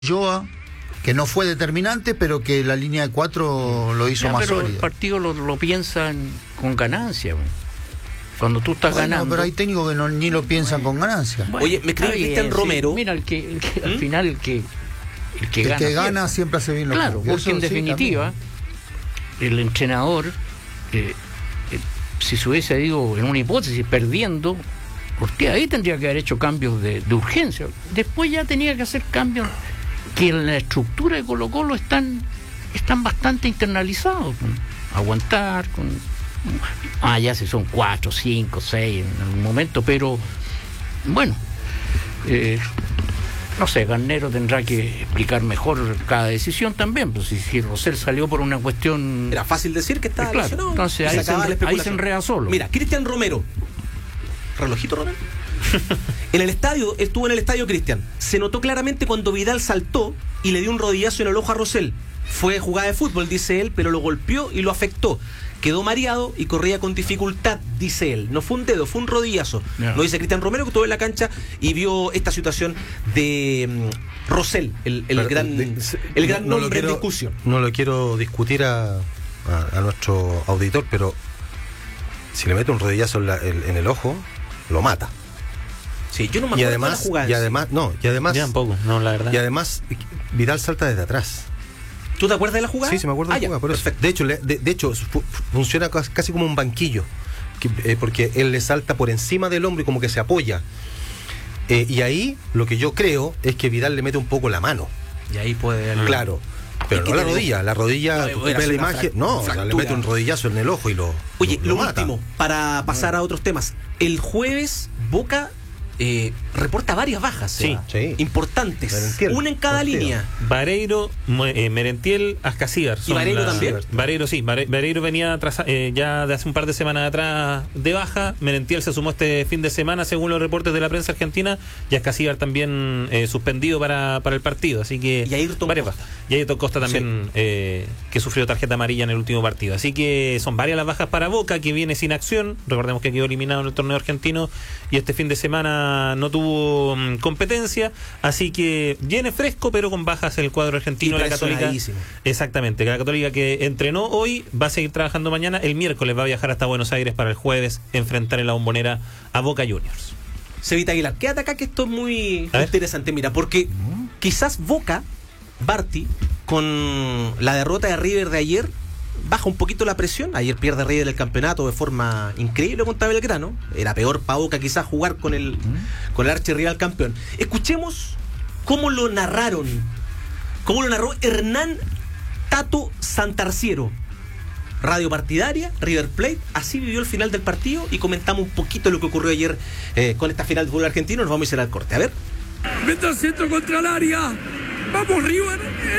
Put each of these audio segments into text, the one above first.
Yoa, que no fue determinante, pero que la línea de 4 lo hizo más sólido. El partido lo piensan con ganancia, güey. Cuando tú estás ganando. Pero hay técnicos que ni lo piensan con ganancia. Bueno, oye, me escribe Cristian Romero. Mira, al final el que gana siempre hace bien lo que hace. Claro, porque en definitiva, el entrenador, si se hubiese ido en una hipótesis perdiendo, usted ahí tendría que haber hecho cambios de urgencia. Después ya tenía que hacer cambios que en la estructura de Colo-Colo están bastante internalizados. Aguantar, ya si son 4, 5, 6 en algún momento, pero bueno, no sé, Garnero tendrá que explicar mejor cada decisión también, pues si Rosell salió por una cuestión... Era fácil decir que estaba lesionado. Entonces ahí se enreda solo. Mira, Cristian Romero, relojito Romero. Estuvo en el estadio Cristian. Se notó claramente cuando Vidal saltó y le dio un rodillazo en el ojo a Rosell. Fue jugada de fútbol, dice él, pero lo golpeó y lo afectó. Quedó mareado y corría con dificultad, dice él. No fue un dedo, fue un rodillazo. No. Lo dice Cristian Romero, que estuvo en la cancha y vio esta situación de Rosell, el gran nombre en discusión. No lo quiero discutir a nuestro auditor, pero si le mete un rodillazo en el ojo, lo mata. Sí, yo no me acuerdo de la jugada. Y además, ya tampoco, no, la verdad. Y además, Vidal salta desde atrás. ¿Tú te acuerdas de la jugada? Sí, me acuerdo de la jugada. Por eso. De hecho, funciona casi como un banquillo, porque él le salta por encima del hombro y como que se apoya. Y ahí lo que yo creo es que Vidal le mete un poco la mano. Y ahí puede... Claro. Pero no la rodilla. La rodilla, tú ves la imagen. Le mete un rodillazo en el ojo y lo... Oye, lo mata. último, para pasar a otros temas. El jueves, Boca... reporta varias bajas sí. importantes, Merentiel, una en cada línea. Vareiro, Merentiel, Ascasíbar. ¿Y Vareiro también? Vareiro sí, Vareiro venía ya de hace un par de semanas atrás de baja. Merentiel se sumó este fin de semana según los reportes de la prensa argentina, y Ascasíbar también suspendido para el partido, así que y Ayrton Costa. Y Ayrton Costa también que sufrió tarjeta amarilla en el último partido, así que son varias las bajas para Boca, que viene sin acción. Recordemos que quedó eliminado en el torneo argentino y este fin de semana no tuvo competencia, así que viene fresco pero con bajas en el cuadro argentino. La Católica, exactamente, la Católica que entrenó hoy va a seguir trabajando mañana, el miércoles va a viajar hasta Buenos Aires para el jueves enfrentar en la Bombonera a Boca Juniors. Cevita Aguilar, quédate acá que esto es muy interesante, mira, porque quizás Boca, Barty, con la derrota de River de ayer, baja un poquito la presión. Ayer pierde River el campeonato de forma increíble contra Belgrano. Era peor para Boca quizás jugar con el archirrival campeón. Escuchemos cómo lo narró Hernán Tato Santarciero. Radio partidaria, River Plate, así vivió el final del partido y comentamos un poquito lo que ocurrió ayer con esta final del fútbol argentino. Nos vamos a ir al corte, a ver. Meta centro contra el área. Vamos River,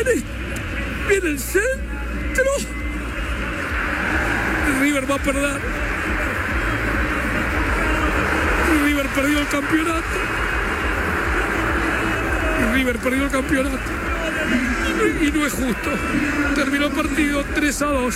viene el centro. River va a perder. River perdió el campeonato. Y no es justo. Terminó el partido 3-2.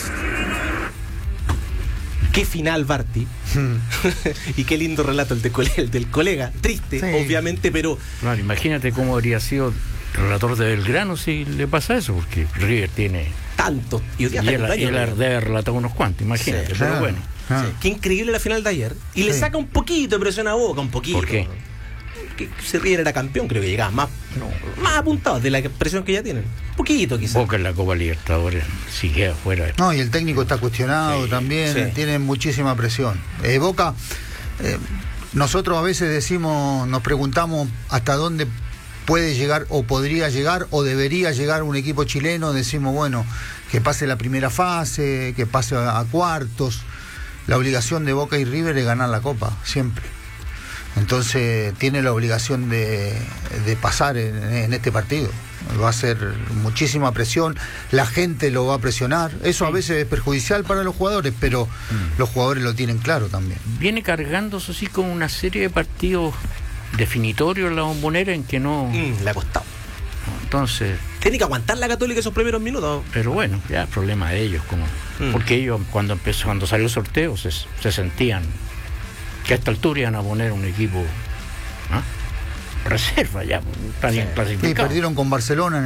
Qué final, Barty. Y qué lindo relato el del colega. Triste, sí, obviamente, pero... Claro, imagínate cómo habría sido el relator de Belgrano si le pasa eso, porque River tiene... tanto. Y él debe relatar unos cuantos, imagínate, sí, pero bueno. Sí. Qué increíble la final de ayer. Y le saca un poquito de presión a Boca, un poquito. ¿Por qué? Que si River era campeón, creo que llegaba más apuntado de la presión que ya tienen. Un poquito quizás. Boca en la Copa Libertadores, si queda fuera. No, y el técnico está cuestionado también, tiene muchísima presión. Boca, nosotros a veces nos preguntamos hasta dónde puede llegar o podría llegar o debería llegar un equipo chileno. Decimos, bueno, que pase la primera fase, que pase a cuartos. La obligación de Boca y River es ganar la Copa, siempre. Entonces tiene la obligación de pasar en este partido. Va a ser muchísima presión, la gente lo va a presionar. Eso a veces es perjudicial para los jugadores, pero los jugadores lo tienen claro también. Viene cargando, eso sí, con una serie de partidos definitorios en la Bombonera en que no... le ha costado. Entonces... tiene que aguantar la Católica esos primeros minutos. Pero bueno, ya es problema de ellos, porque ellos cuando salió el sorteo se sentían que a esta altura iban a poner un equipo reserva ya, están bien Y clasificados. perdieron con Barcelona